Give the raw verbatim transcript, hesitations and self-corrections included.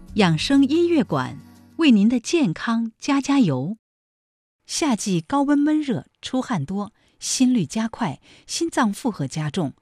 养生音乐馆为您的健康加加油。夏季高温闷热，出汗多，心率加快，心脏负荷加重，